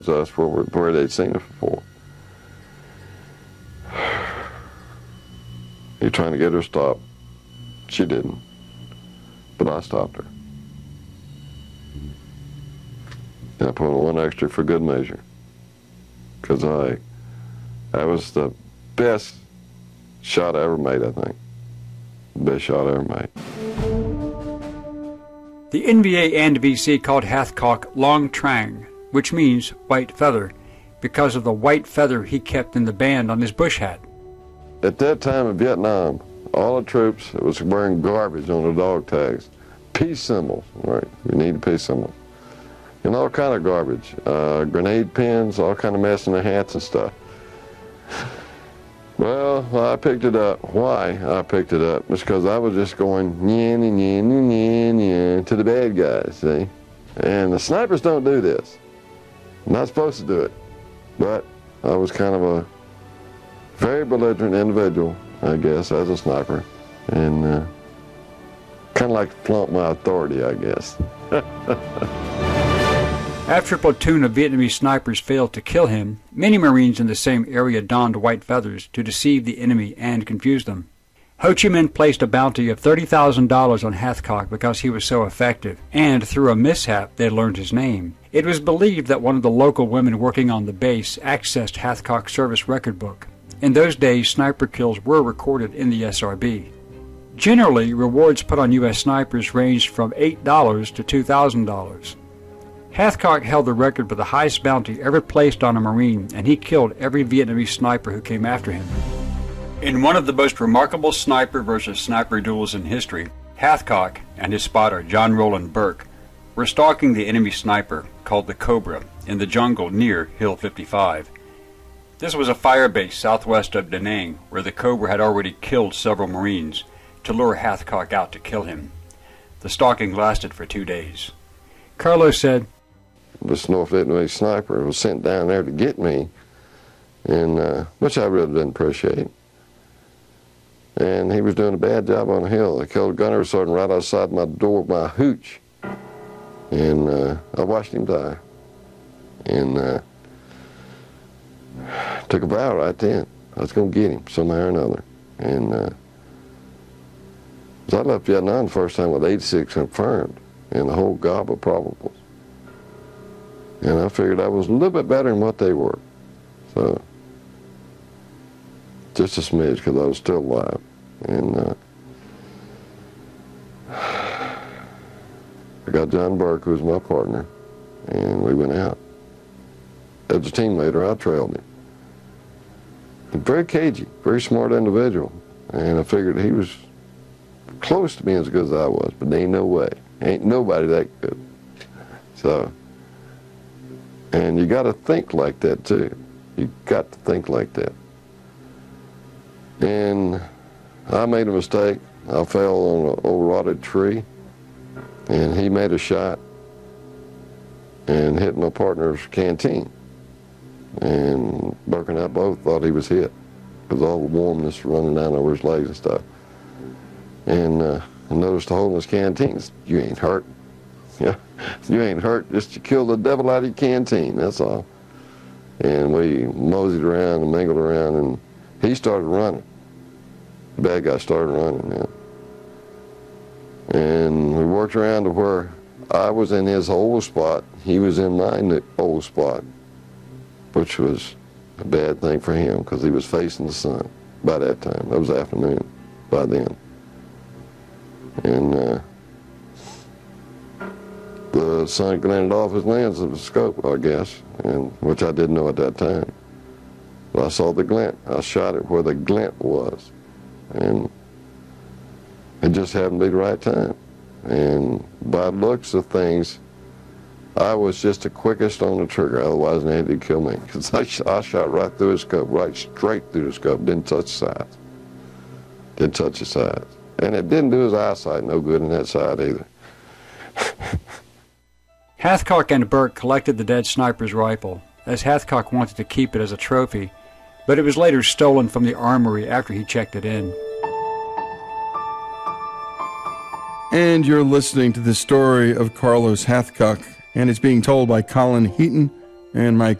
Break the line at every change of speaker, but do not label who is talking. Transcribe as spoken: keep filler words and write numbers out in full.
us where, where they'd seen us before. He trying to get her stopped. She didn't. But I stopped her. And I put on one extra for good measure. Because I, that was the best shot I ever made, I think. Best shot I ever made.
The N V A and V C called Hathcock Long Trang, which means white feather, because of the white feather he kept in the band on his bush hat.
At that time in Vietnam, all the troops was wearing garbage on their dog tags. Peace symbols, right? We need a peace symbol. And all kind of garbage. Uh, grenade pins, all kind of mess in their hats and stuff. Well, I picked it up. Why I picked it up was because I was just going nya, nya, nya, nya, nya, to the bad guys, see? And the snipers don't do this. Not supposed to do it. But I was kind of a very belligerent individual, I guess, as a sniper. And uh, kind of like to flaunt my authority, I guess.
After a platoon of Vietnamese snipers failed to kill him, many Marines in the same area donned white feathers to deceive the enemy and confuse them. Ho Chi Minh placed a bounty of thirty thousand dollars on Hathcock because he was so effective, and through a mishap they learned his name. It was believed that one of the local women working on the base accessed Hathcock's service record book. In those days, sniper kills were recorded in the S R B. Generally, rewards put on U S snipers ranged from eight dollars to two thousand dollars. Hathcock held the record for the highest bounty ever placed on a Marine, and he killed every Vietnamese sniper who came after him. In one of the most remarkable sniper versus sniper duels in history, Hathcock and his spotter, John Roland Burke, were stalking the enemy sniper, called the Cobra, in the jungle near Hill fifty-five. This was a fire base southwest of Da Nang, where the Cobra had already killed several Marines to lure Hathcock out to kill him. The stalking lasted for two days. Carlos said,
this North Vietnamese sniper was sent down there to get me, and uh, which I really didn't appreciate. And he was doing a bad job on the hill. They killed a gunner sergeant right outside my door with my hooch. And uh, I watched him die. And uh, took a vow right then. I was going to get him somehow or another. And uh, I left Vietnam the first time with eighty-six confirmed and the whole gob of probables. And I figured I was a little bit better than what they were. So, just a smidge, because I was still alive. And uh, I got John Burke, who was my partner, and we went out. As a team leader, I trailed him. Very cagey, very smart individual. And I figured he was close to being as good as I was, but there ain't no way. Ain't nobody that good. So, and you got to think like that too. You got to think like that. And I made a mistake. I fell on an old rotted tree, and he made a shot and hit my partner's canteen. And Burke and I both thought he was hit because all the warmness running down over his legs and stuff. And uh, I noticed the hole in his canteen. You ain't hurt. Yeah, you ain't hurt. Just you killed the devil out of your canteen. That's all. And we moseyed around and mingled around, and he started running. The bad guy started running, man. And we worked around to where I was in his old spot. He was in my old spot, which was a bad thing for him because he was facing the sun by that time. That was afternoon by then. And uh, the sun glinted off his lens of the scope, I guess, and which I didn't know at that time. But I saw the glint. I shot it where the glint was. And it just happened to be the right time. And by looks of things, I was just the quickest on the trigger. Otherwise, they had to kill me. Because I, sh I shot right through his scope, right straight through the scope. Didn't touch the sides. Didn't touch the sides. And it didn't do his eyesight no good in that side either.
Hathcock and Burke collected the dead sniper's rifle, as Hathcock wanted to keep it as a trophy, but it was later stolen from the armory after he checked it in.
And you're listening to the story of Carlos Hathcock, and it's being told by Colin Heaton and my